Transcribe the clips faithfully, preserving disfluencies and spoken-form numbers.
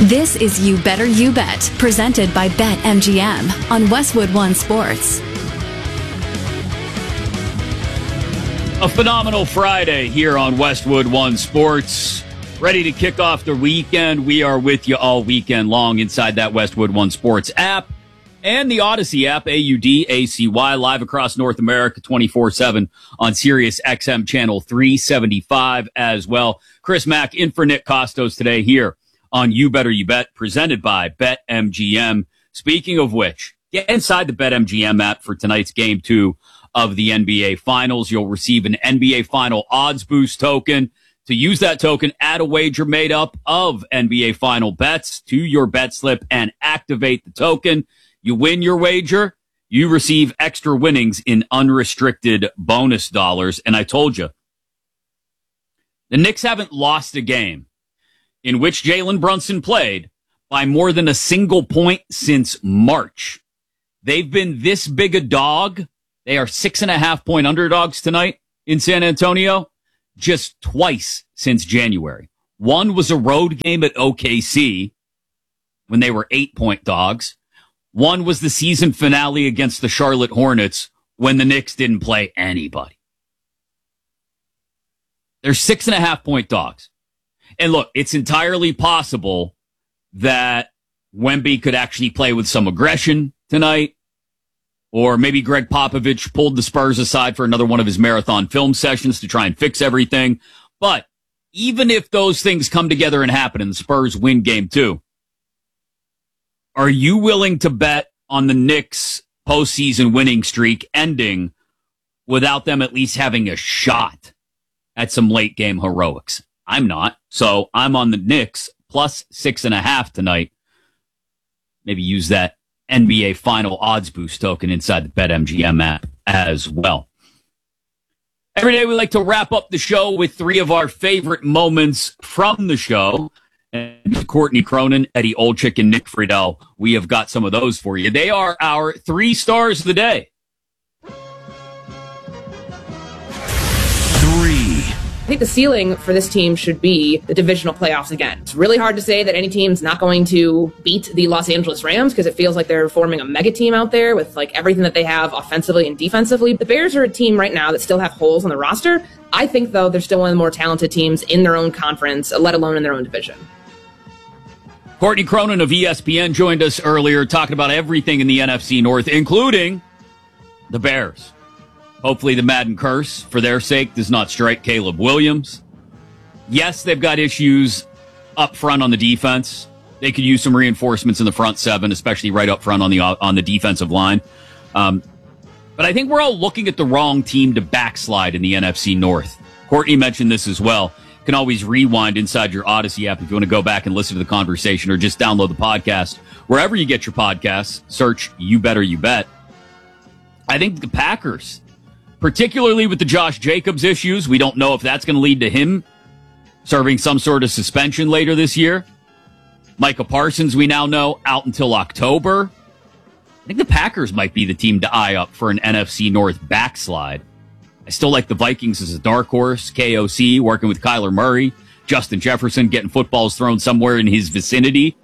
This is You Better You Bet, presented by BetMGM on Westwood One Sports. A phenomenal Friday here on Westwood One Sports. Ready to kick off the weekend. We are with you all weekend long inside that Westwood One Sports app and the Odyssey app, A U D A C Y, live across North America twenty-four seven on Sirius X M channel three seventy-five as well. Chris Mack in for Nick Costos today here on You Better You Bet, presented by BetMGM. Speaking of which, get inside the BetMGM app for tonight's game two of the N B A Finals. You'll receive an N B A Final Odds Boost token. To use that token, add a wager made up of N B A Final bets to your bet slip and activate the token. You win your wager, you receive extra winnings in unrestricted bonus dollars. And I told you, the Knicks haven't lost a game in which Jalen Brunson played by more than a single point since March. They've been this big a dog. They are six and a half point underdogs tonight in San Antonio, just twice since January. One was a road game at O K C when they were eight point dogs. One was the season finale against the Charlotte Hornets when the Knicks didn't play anybody. They're six and a half point dogs. And look, it's entirely possible that Wemby could actually play with some aggression tonight. Or maybe Greg Popovich pulled the Spurs aside for another one of his marathon film sessions to try and fix everything. But even if those things come together and happen and the Spurs win game two, are you willing to bet on the Knicks' postseason winning streak ending without them at least having a shot at some late game heroics? I'm not. So I'm on the Knicks plus six and a half tonight. Maybe use that N B A Final Odds Boost token inside the BetMGM app as well. Every day we like to wrap up the show with three of our favorite moments from the show. And Courtney Cronin, Eddie Olczyk, and Nick Friedel, we have got some of those for you. They are our three stars of the day. I think the ceiling for this team should be the divisional playoffs again. It's really hard to say that any team's not going to beat the Los Angeles Rams because it feels like they're forming a mega team out there with like everything that they have offensively and defensively. The Bears are a team right now that still have holes on the roster. I think, though, they're still one of the more talented teams in their own conference, let alone in their own division. Courtney Cronin of E S P N joined us earlier talking about everything in the N F C North, including the Bears. Hopefully the Madden curse, for their sake, does not strike Caleb Williams. Yes, they've got issues up front on the defense. They could use some reinforcements in the front seven, especially right up front on the on the defensive line. Um, but I think we're all looking at the wrong team to backslide in the N F C North. Courtney mentioned this as well. You can always rewind inside your Odyssey app if you want to go back and listen to the conversation, or just download the podcast. Wherever you get your podcasts, search You Better You Bet. I think the Packers, particularly with the Josh Jacobs issues, we don't know if that's going to lead to him serving some sort of suspension later this year. Micah Parsons, we now know, out until October. I think the Packers might be the team to eye up for an N F C North backslide. I still like the Vikings as a dark horse. K O C working with Kyler Murray. Justin Jefferson getting footballs thrown somewhere in his vicinity.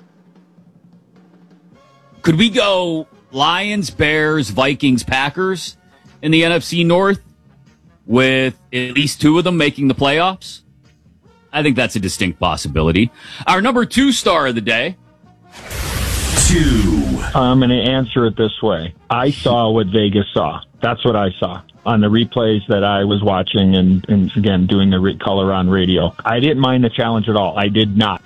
Could we go Lions, Bears, Vikings, Packers in the N F C North with at least two of them making the playoffs? I think that's a distinct possibility. Our number two star of the day. Two. I'm going to answer it this way. I saw what Vegas saw. That's what I saw on the replays that I was watching and, and again, doing the re- color on radio. I didn't mind the challenge at all. I did not.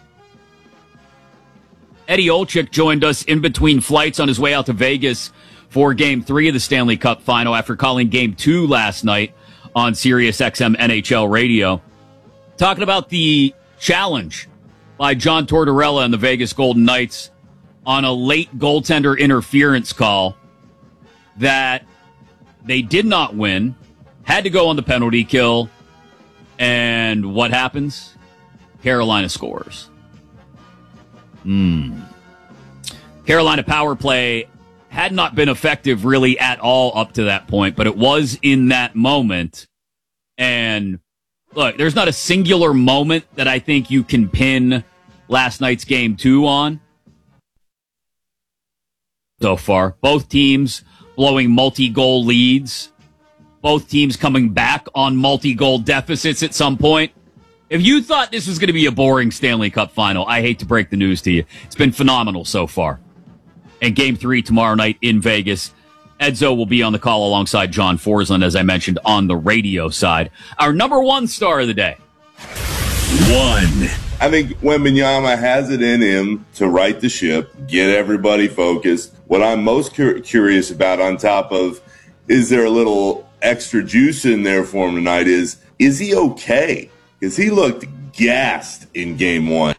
Eddie Olczyk joined us in between flights on his way out to Vegas for Game three of the Stanley Cup Final after calling Game two last night on Sirius X M N H L Radio. Talking about the challenge by John Tortorella and the Vegas Golden Knights on a late goaltender interference call that they did not win, had to go on the penalty kill, and what happens? Carolina scores. Hmm. Carolina power play had not been effective really at all up to that point, but it was in that moment. And look, there's not a singular moment that I think you can pin last night's game two on so far. Both teams blowing multi-goal leads. Both teams coming back on multi-goal deficits at some point. If you thought this was going to be a boring Stanley Cup final, I hate to break the news to you. It's been phenomenal so far. And game three tomorrow night in Vegas. Edzo will be on the call alongside John Forsland, as I mentioned, on the radio side. Our number one star of the day. One. I think Wembanyama has it in him to right the ship, get everybody focused. What I'm most cur- curious about, on top of, is there a little extra juice in there for him tonight, is, is he okay? Because he looked gassed in game one.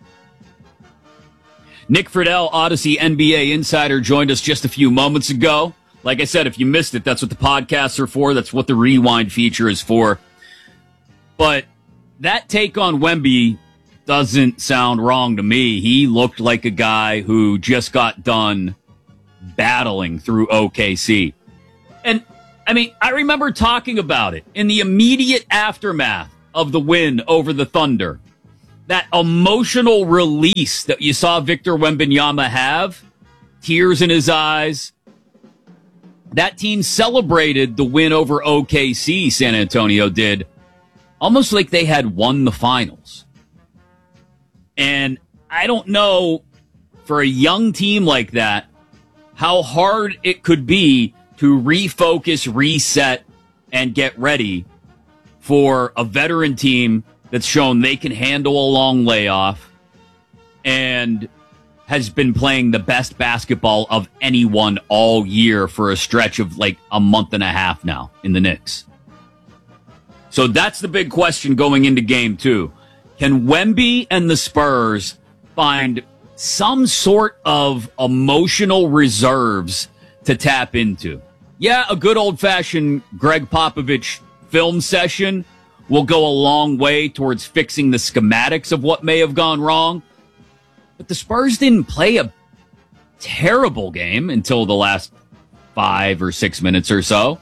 Nick Friedel, Odyssey N B A insider, joined us just a few moments ago. Like I said, if you missed it, that's what the podcasts are for. That's what the rewind feature is for. But that take on Wemby doesn't sound wrong to me. He looked like a guy who just got done battling through O K C. And, I mean, I remember talking about it in the immediate aftermath of the win over the Thunder. That emotional release that you saw Victor Wembanyama have, tears in his eyes. That team celebrated the win over O K C, San Antonio did, almost like they had won the finals. And I don't know, for a young team like that, how hard it could be to refocus, reset, and get ready for a veteran team that's shown they can handle a long layoff and has been playing the best basketball of anyone all year for a stretch of like a month and a half now in the Knicks. So that's the big question going into game two. Can Wemby and the Spurs find some sort of emotional reserves to tap into? Yeah, a good old-fashioned Greg Popovich film session will go a long way towards fixing the schematics of what may have gone wrong. But the Spurs didn't play a terrible game until the last five or six minutes or so.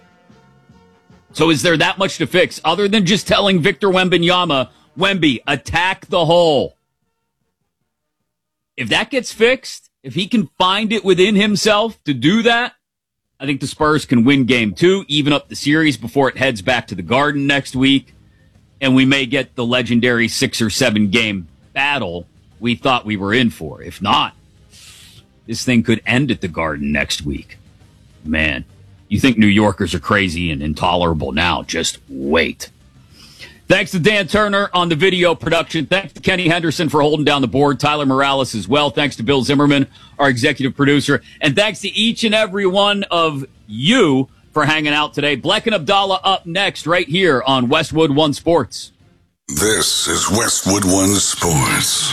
So is there that much to fix other than just telling Victor Wembanyama, Wemby, attack the hole? If that gets fixed, if he can find it within himself to do that, I think the Spurs can win game two, even up the series before it heads back to the Garden next week. And we may get the legendary six or seven game battle we thought we were in for. If not, this thing could end at the Garden next week. Man, you think New Yorkers are crazy and intolerable now. Just wait. Thanks to Dan Turner on the video production. Thanks to Kenny Henderson for holding down the board. Tyler Morales as well. Thanks to Bill Zimmerman, our executive producer. And thanks to each and every one of you for hanging out today. Bleck and Abdallah up next right here on Westwood One Sports. This is Westwood One Sports.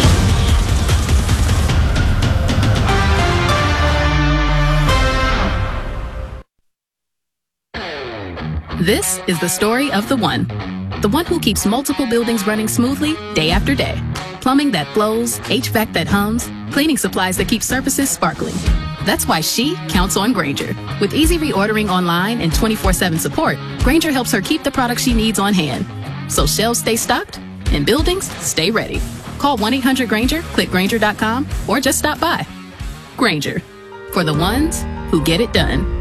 This is the story of the one. The one who keeps multiple buildings running smoothly day after day. Plumbing that flows, H V A C that hums, cleaning supplies that keep surfaces sparkling. That's why she counts on Grainger. With easy reordering online and twenty-four seven support, Grainger helps her keep the products she needs on hand. So shelves stay stocked and buildings stay ready. Call one eight hundred Grainger, click Grainger dot com, or just stop by. Grainger, for the ones who get it done.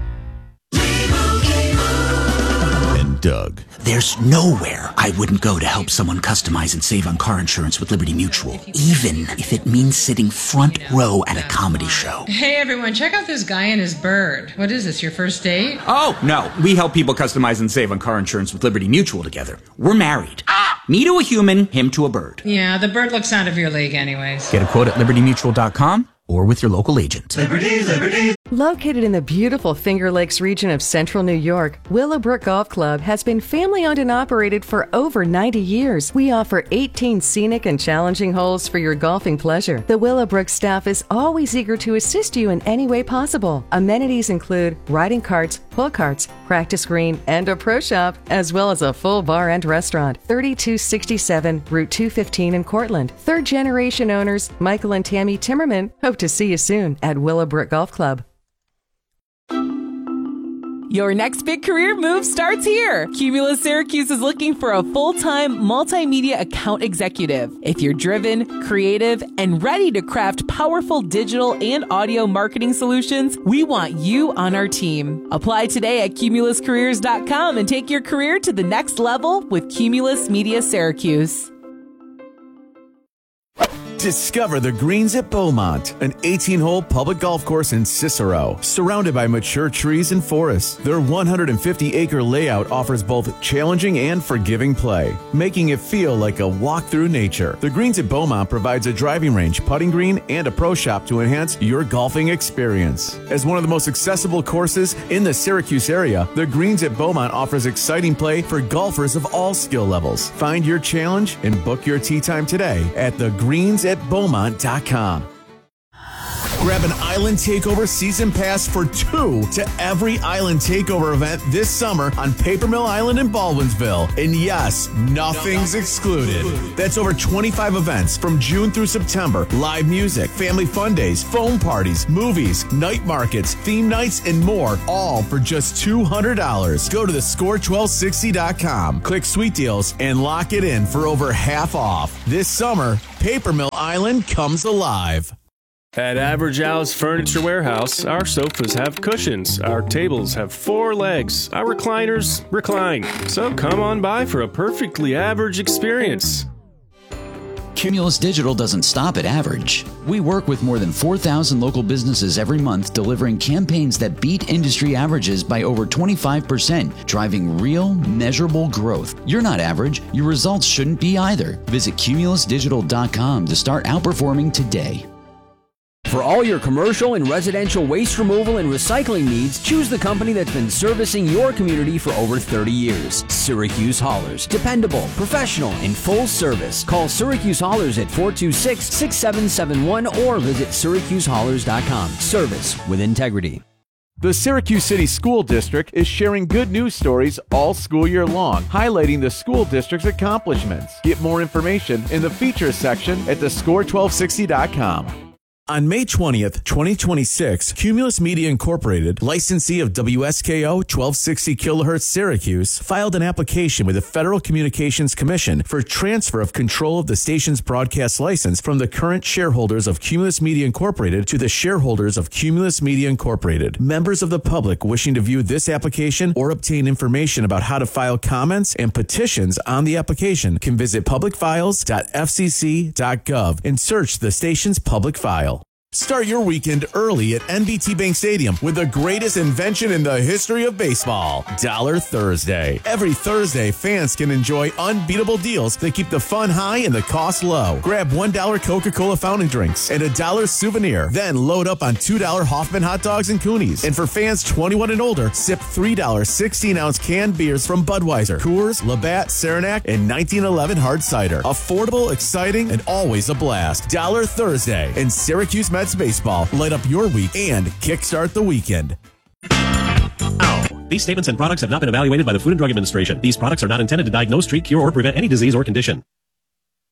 And Doug. There's nowhere I wouldn't go to help someone customize and save on car insurance with Liberty Mutual, even if it means sitting front row at a comedy show. Hey everyone, check out this guy and his bird. What is this, your first date? Oh, no. We help people customize and save on car insurance with Liberty Mutual together. We're married. Ah! Me to a human, him to a bird. Yeah, the bird looks out of your league anyways. Get a quote at liberty mutual dot com or with your local agent. Liberty, Liberty. Located in the beautiful Finger Lakes region of central New York, Willowbrook Golf Club has been family-owned and operated for over ninety years. We offer eighteen scenic and challenging holes for your golfing pleasure. The Willowbrook staff is always eager to assist you in any way possible. Amenities include riding carts, pull carts, practice green, and a pro shop, as well as a full bar and restaurant. thirty-two sixty-seven Route two fifteen in Cortland. Third-generation owners Michael and Tammy Timmerman hope to see you soon at Willowbrook Golf Club. Your next big career move starts here. Cumulus Syracuse is looking for a full-time multimedia account executive. If you're driven, creative, and ready to craft powerful digital and audio marketing solutions, we want you on our team. Apply today at cumulus careers dot com and take your career to the next level with Cumulus Media Syracuse. Discover the Greens at Beaumont, an eighteen-hole public golf course in Cicero, surrounded by mature trees and forests. Their one hundred fifty acre layout offers both challenging and forgiving play, making it feel like a walk through nature. The Greens at Beaumont provides a driving range, putting green, and a pro shop to enhance your golfing experience. As one of the most accessible courses in the Syracuse area, the Greens at Beaumont offers exciting play for golfers of all skill levels. Find your challenge and book your tee time today at the greens at beaumont dot com. Grab an Island Takeover season pass for two to every Island Takeover event this summer on Paper Mill Island in Baldwinsville. And yes, nothing's excluded. That's over twenty-five events from June through September. Live music, family fun days, phone parties, movies, night markets, theme nights, and more, all for just two hundred dollars. Go to the score twelve sixty dot com, click Sweet Deals, and lock it in for over half off. This summer, Paper Mill Island comes alive. At Average Al's Furniture Warehouse, our sofas have cushions, our tables have four legs, our recliners recline. So come on by for a perfectly average experience. Cumulus Digital doesn't stop at average. We work with more than four thousand local businesses every month, delivering campaigns that beat industry averages by over twenty-five percent, driving real, measurable growth. You're not average. Your results shouldn't be either. Visit cumulus digital dot com to start outperforming today. For all your commercial and residential waste removal and recycling needs, choose the company that's been servicing your community for over thirty years. Syracuse Haulers. Dependable, professional, and full service. Call Syracuse Haulers at four two six, six seven seven one or visit syracuse haulers dot com. Service with integrity. The Syracuse City School District is sharing good news stories all school year long, highlighting the school district's accomplishments. Get more information in the features section at the score twelve sixty dot com. On May twentieth, twenty twenty-six, Cumulus Media Incorporated, licensee of W S K O twelve sixty kilohertz Syracuse, filed an application with the Federal Communications Commission for transfer of control of the station's broadcast license from the current shareholders of Cumulus Media Incorporated to the shareholders of Cumulus Media Incorporated. Members of the public wishing to view this application or obtain information about how to file comments and petitions on the application can visit public files dot f c c dot gov and search the station's public file. Start your weekend early at N B T Bank Stadium with the greatest invention in the history of baseball, Dollar Thursday. Every Thursday, fans can enjoy unbeatable deals that keep the fun high and the cost low. Grab one dollar Coca-Cola fountain drinks and a dollar souvenir. Then load up on two dollar Hoffman hot dogs and Coonies. And for fans twenty-one and older, sip three dollar sixteen ounce canned beers from Budweiser, Coors, Labatt, Saranac, and nineteen eleven hard cider. Affordable, exciting, and always a blast. Dollar Thursday and Syracuse Mets baseball. Light up your week and kickstart the weekend. These statements and products have not been evaluated by the Food and Drug Administration. These products are not intended to diagnose, treat, cure, or prevent any disease or condition.